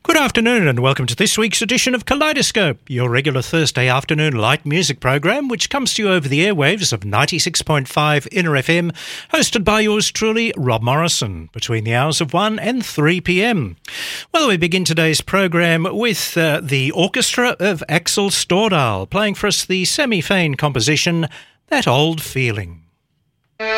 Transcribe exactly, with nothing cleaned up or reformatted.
Good afternoon and welcome to this week's edition of Kaleidoscope, your regular Thursday afternoon light music program which comes to you over the airwaves of ninety-six point five Inner F M, hosted by yours truly, Rob Morrison, between the hours of one and three p m. Well, we begin today's program with uh, the orchestra of Axel Stordahl playing for us the Sammy Fain composition, That Old Feeling.